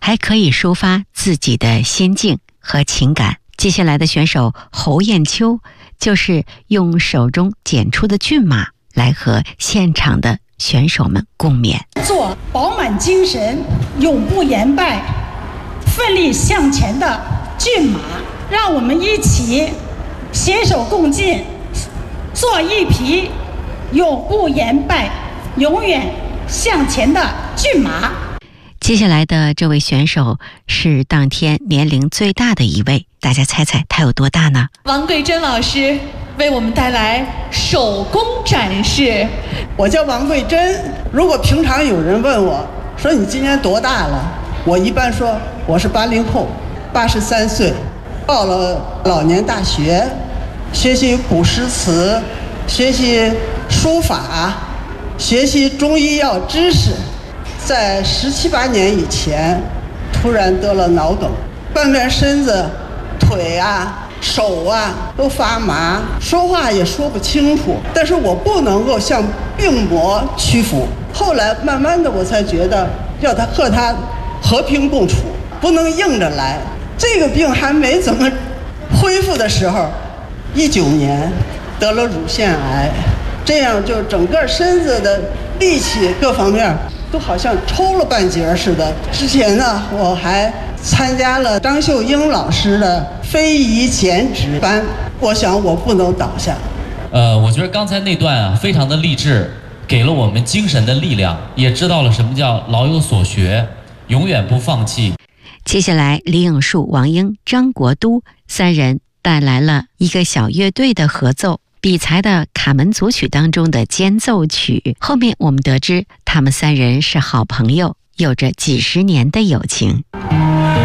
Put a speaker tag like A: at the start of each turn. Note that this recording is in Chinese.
A: 还可以抒发自己的心境和情感。接下来的选手侯艳秋就是用手中捡出的骏马来和现场的选手们共勉。
B: 做饱满精神、永不言败、奋力向前的骏马，让我们一起携手共进，做一匹永不言败、永远向前的骏马。
A: 接下来的这位选手是当天年龄最大的一位，大家猜猜他有多大呢？
C: 王桂珍老师为我们带来手工展示。
D: 我叫王桂珍，如果平常有人问我说你今年多大了，我一般说我是80后，83岁，报了老年大学，学习古诗词，学习书法，学习中医药知识。在17、18年以前，突然得了脑梗，半边身子、腿啊、手啊都发麻，说话也说不清楚。但是我不能够向病魔屈服。后来慢慢的，我才觉得要和他和平共处，不能硬着来。这个病还没怎么恢复的时候，19年得了乳腺癌，这样就整个身子的力气各方面都好像抽了半截似的。之前呢，我还参加了张秀英老师的非遗减脂班，我想我不能倒下。
E: 我觉得刚才那段啊非常的励志，给了我们精神的力量，也知道了什么叫老有所学，永远不放弃。
A: 接下来李颖树、王英、张国都三人带来了一个小乐队的合奏，比才的卡门组曲当中的间奏曲。后面我们得知他们三人是好朋友，有着几十年的友情。